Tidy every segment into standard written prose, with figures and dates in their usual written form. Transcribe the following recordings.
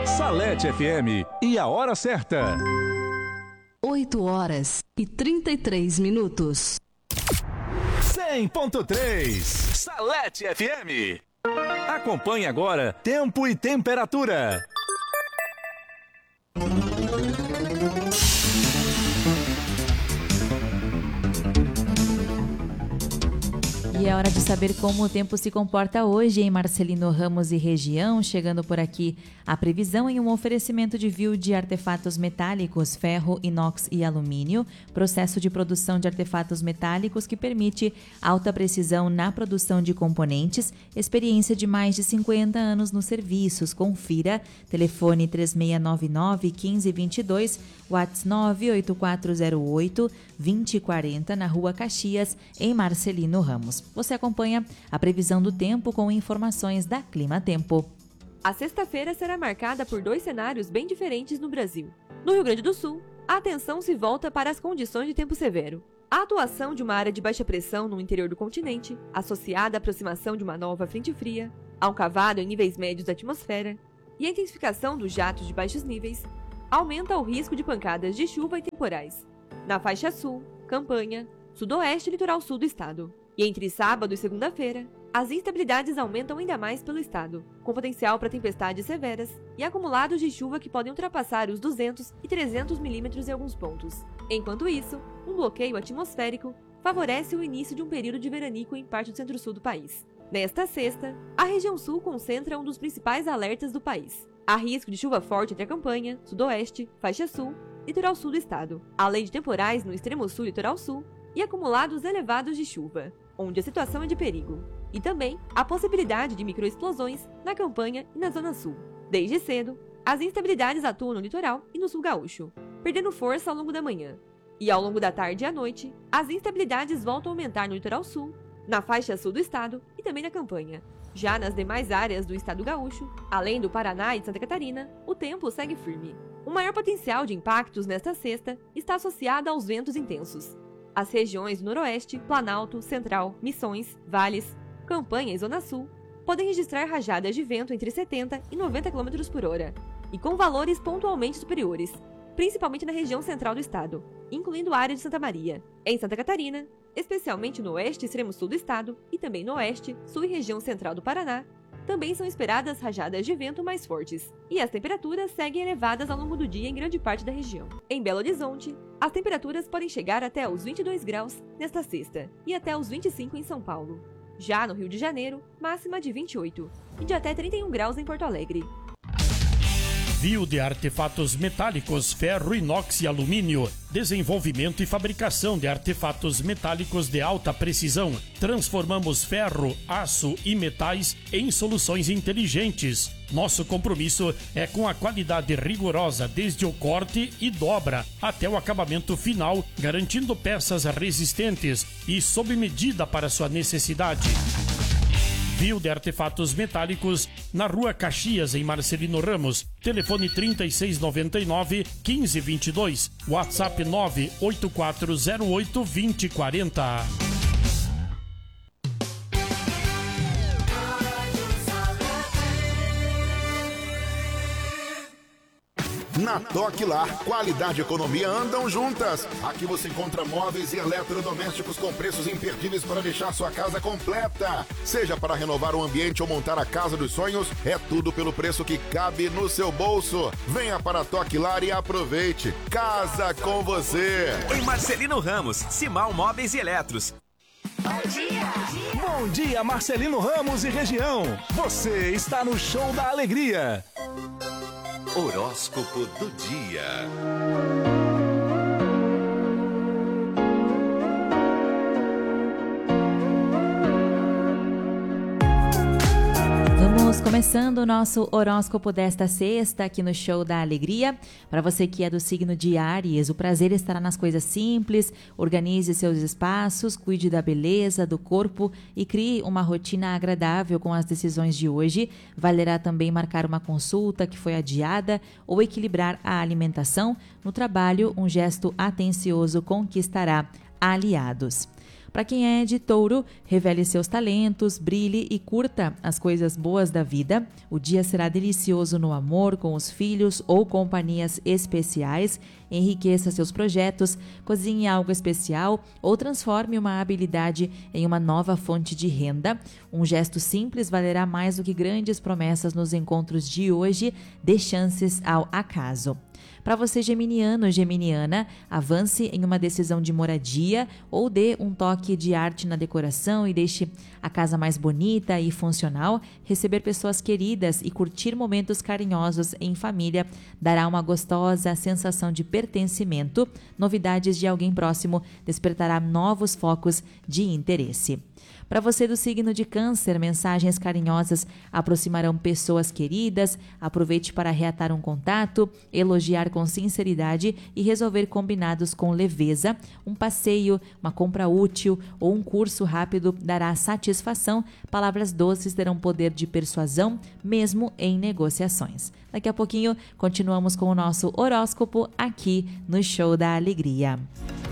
Salete FM e a hora certa. 8h33. 100.3 Salete FM. Acompanhe agora tempo e temperatura. E é hora de saber como o tempo se comporta hoje em Marcelino Ramos e região. Chegando por aqui a previsão em um oferecimento de Viu de artefatos metálicos, ferro, inox e alumínio. Processo de produção de artefatos metálicos que permite alta precisão na produção de componentes. Experiência de mais de 50 anos nos serviços. Confira. Telefone 3699-1522, WhatsApp 98408-2040, na Rua Caxias, em Marcelino Ramos. Você acompanha a previsão do tempo com informações da Clima Tempo. A sexta-feira será marcada por dois cenários bem diferentes no Brasil. No Rio Grande do Sul, a atenção se volta para as condições de tempo severo. A atuação de uma área de baixa pressão no interior do continente, associada à aproximação de uma nova frente fria, a um cavado em níveis médios da atmosfera e a intensificação dos jatos de baixos níveis, aumenta o risco de pancadas de chuva e temporais na faixa sul, campanha, sudoeste e litoral sul do estado. E entre sábado e segunda-feira, as instabilidades aumentam ainda mais pelo estado, com potencial para tempestades severas e acumulados de chuva que podem ultrapassar os 200 e 300 milímetros em alguns pontos. Enquanto isso, um bloqueio atmosférico favorece o início de um período de veranico em parte do centro-sul do país. Nesta sexta, a região sul concentra um dos principais alertas do país. Há risco de chuva forte entre a campanha, sudoeste, faixa sul, litoral sul do estado, além de temporais no extremo sul e litoral sul e acumulados elevados de chuva, onde a situação é de perigo. E também a possibilidade de microexplosões na campanha e na zona sul. Desde cedo, as instabilidades atuam no litoral e no sul gaúcho, perdendo força ao longo da manhã. E ao longo da tarde e à noite, as instabilidades voltam a aumentar no litoral sul, na faixa sul do estado e também na campanha. Já nas demais áreas do estado gaúcho, além do Paraná e de Santa Catarina, o tempo segue firme. O maior potencial de impactos nesta sexta está associado aos ventos intensos. As regiões do Noroeste, Planalto, Central, Missões, Vales, Campanha e Zona Sul podem registrar rajadas de vento entre 70 e 90 km por hora, e com valores pontualmente superiores, principalmente na região central do estado, incluindo a área de Santa Maria. Em Santa Catarina, especialmente no oeste e extremo sul do estado, e também no oeste, sul e região central do Paraná, também são esperadas rajadas de vento mais fortes, e as temperaturas seguem elevadas ao longo do dia em grande parte da região. Em Belo Horizonte, as temperaturas podem chegar até os 22 graus nesta sexta, e até os 25 em São Paulo. Já no Rio de Janeiro, máxima de 28, e de até 31 graus em Porto Alegre. Viu de artefatos metálicos, ferro, inox e alumínio. Desenvolvimento e fabricação de artefatos metálicos de alta precisão. Transformamos ferro, aço e metais em soluções inteligentes. Nosso compromisso é com a qualidade rigorosa desde o corte e dobra até o acabamento final, garantindo peças resistentes e sob medida para sua necessidade. Viu de artefatos metálicos na Rua Caxias, em Marcelino Ramos. Telefone 3699-1522. WhatsApp 98408-2040. Na Toque Lar, qualidade e economia andam juntas. Aqui você encontra móveis e eletrodomésticos com preços imperdíveis para deixar sua casa completa. Seja para renovar o ambiente ou montar a casa dos sonhos, é tudo pelo preço que cabe no seu bolso. Venha para a Toque Lar e aproveite. Casa com você. Em Marcelino Ramos, Simal Móveis e Eletros. Bom dia! Bom dia, Marcelino Ramos e região. Você está no Show da Alegria. Horóscopo do dia. Vamos começando o nosso horóscopo desta sexta aqui no Show da Alegria. Para você que é do signo de Áries, o prazer estará nas coisas simples. Organize seus espaços, cuide da beleza, do corpo e crie uma rotina agradável com as decisões de hoje. Valerá também marcar uma consulta que foi adiada ou equilibrar a alimentação. No trabalho, um gesto atencioso conquistará aliados. Para quem é de Touro, revele seus talentos, brilhe e curta as coisas boas da vida. O dia será delicioso no amor, com os filhos ou companhias especiais. Enriqueça seus projetos, cozinhe algo especial ou transforme uma habilidade em uma nova fonte de renda. Um gesto simples valerá mais do que grandes promessas nos encontros de hoje. Dê chances ao acaso. Para você geminiano, geminiana, avance em uma decisão de moradia ou dê um toque de arte na decoração e deixe a casa mais bonita e funcional. Receber pessoas queridas e curtir momentos carinhosos em família dará uma gostosa sensação de pertencimento. Novidades de alguém próximo despertará novos focos de interesse. Para você do signo de Câncer, mensagens carinhosas aproximarão pessoas queridas. Aproveite para reatar um contato, elogiar com sinceridade e resolver combinados com leveza. Um passeio, uma compra útil ou um curso rápido dará satisfação. Palavras doces terão poder de persuasão, mesmo em negociações. Daqui a pouquinho, continuamos com o nosso horóscopo aqui no Show da Alegria.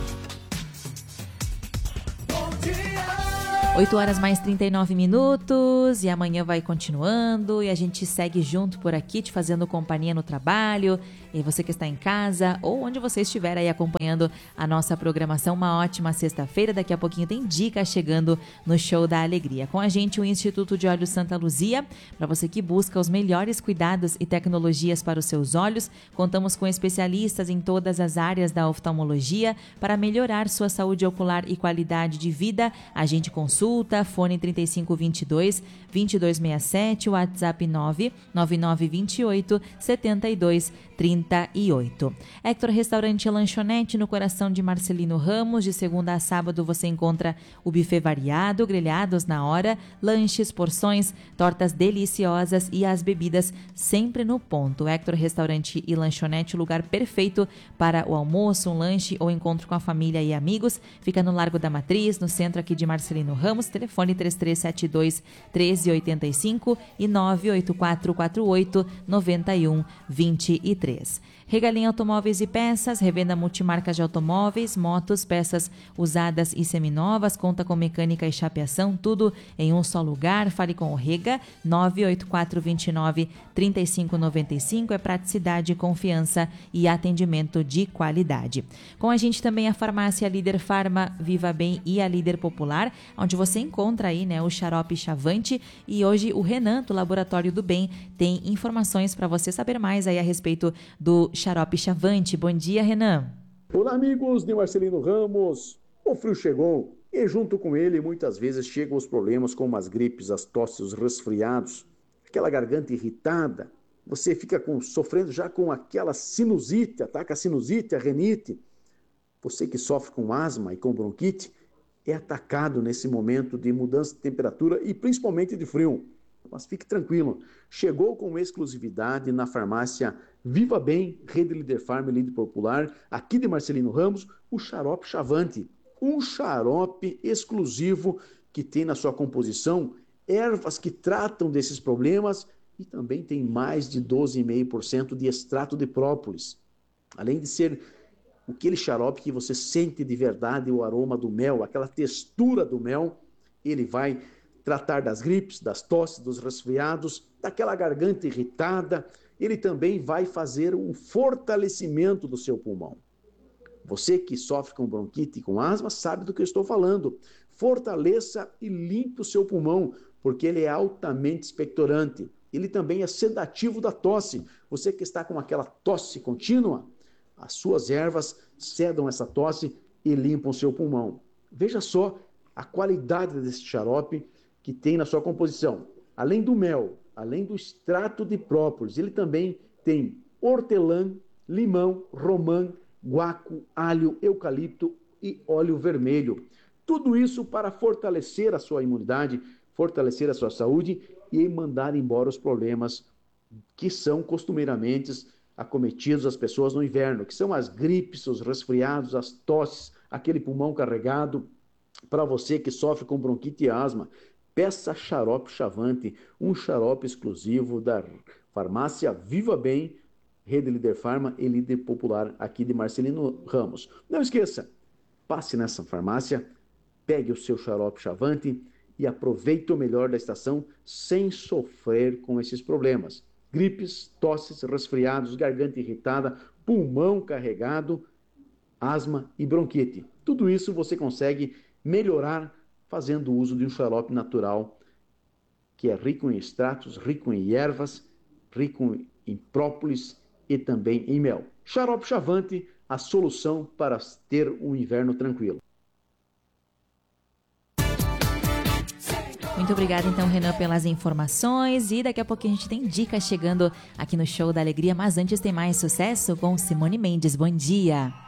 8 horas mais 39 minutos e amanhã vai continuando e a gente segue junto por aqui, te fazendo companhia no trabalho. E você que está em casa ou onde você estiver aí acompanhando a nossa programação, uma ótima sexta-feira. Daqui a pouquinho tem dica chegando no Show da Alegria. Com a gente o Instituto de Olhos Santa Luzia, para você que busca os melhores cuidados e tecnologias para os seus olhos. Contamos com especialistas em todas as áreas da oftalmologia para melhorar sua saúde ocular e qualidade de vida. A gente consulta, fone 3522-2267, WhatsApp 99928-7238. Hector Restaurante e Lanchonete, no coração de Marcelino Ramos. De segunda a sábado você encontra o buffet variado, grelhados na hora, lanches, porções, tortas deliciosas e as bebidas sempre no ponto. Hector Restaurante e Lanchonete, o lugar perfeito para o almoço, um lanche ou encontro com a família e amigos. Fica no Largo da Matriz, no centro aqui de Marcelino Ramos. Telefone 3372-1385 e 98448-9123. Regalinha Automóveis e Peças, revenda multimarcas de automóveis, motos, peças usadas e seminovas, conta com mecânica e chapeação, tudo em um só lugar. Fale com o Rega, 98429-3595, é praticidade, confiança e atendimento de qualidade. Com a gente também a farmácia Líder Farma, Viva Bem e a Líder Popular, onde você encontra aí, né, o xarope Chavante. E hoje o Renan, do Laboratório do Bem, tem informações para você saber mais aí a respeito do xarope Chavante. Bom dia, Renan. Olá, amigos de Marcelino Ramos. O frio chegou e junto com ele muitas vezes chegam os problemas como as gripes, as tosses, os resfriados, aquela garganta irritada. Você fica sofrendo já com aquela sinusite, ataca a sinusite, a renite. Você que sofre com asma e com bronquite é atacado nesse momento de mudança de temperatura e principalmente de frio. Mas fique tranquilo, chegou com exclusividade na farmácia Viva Bem, Rede Líder Farma e Líder Popular, aqui de Marcelino Ramos, o xarope Chavante. Um xarope exclusivo que tem na sua composição ervas que tratam desses problemas e também tem mais de 12,5% de extrato de própolis. Além de ser aquele xarope que você sente de verdade o aroma do mel, aquela textura do mel, ele vai tratar das gripes, das tosses, dos resfriados, daquela garganta irritada. Ele também vai fazer um fortalecimento do seu pulmão. Você que sofre com bronquite e com asma sabe do que eu estou falando. Fortaleça e limpe o seu pulmão, porque ele é altamente expectorante. Ele também é sedativo da tosse. Você que está com aquela tosse contínua, as suas ervas sedam essa tosse e limpam o seu pulmão. Veja só a qualidade desse xarope que tem na sua composição. Além do mel, além do extrato de própolis, ele também tem hortelã, limão, romã, guaco, alho, eucalipto e óleo vermelho. Tudo isso para fortalecer a sua imunidade, fortalecer a sua saúde e mandar embora os problemas que são costumeiramente acometidos as pessoas no inverno, que são as gripes, os resfriados, as tosses, aquele pulmão carregado. Para você que sofre com bronquite e asma, peça xarope Chavante, um xarope exclusivo da farmácia Viva Bem, Rede Líder Farma e Líder Popular aqui de Marcelino Ramos. Não esqueça, passe nessa farmácia, pegue o seu xarope Chavante e aproveite o melhor da estação sem sofrer com esses problemas. Gripes, tosses, resfriados, garganta irritada, pulmão carregado, asma e bronquite. Tudo isso você consegue melhorar fazendo uso de um xarope natural que é rico em extratos, rico em ervas, rico em própolis e também em mel. Xarope Chavante, a solução para ter um inverno tranquilo. Muito obrigada, então, Renan, pelas informações. E daqui a pouco a gente tem dicas chegando aqui no Show da Alegria. Mas antes tem mais sucesso com Simone Mendes. Bom dia!